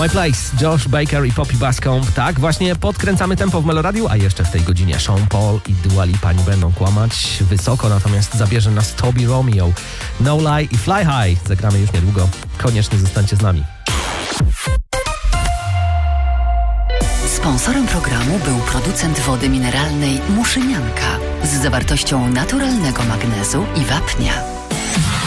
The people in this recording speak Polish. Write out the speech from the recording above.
My Place, Josh Baker i Poppy Bascomb. Tak, właśnie podkręcamy tempo w Meloradiu, a jeszcze w tej godzinie Sean Paul i Dua Lipa nie będą kłamać. Wysoko natomiast zabierze nas Toby Romeo. No Lie i Fly High. Zagramy już niedługo. Koniecznie zostańcie z nami. Sponsorem programu był producent wody mineralnej Muszynianka z zawartością naturalnego magnezu i wapnia.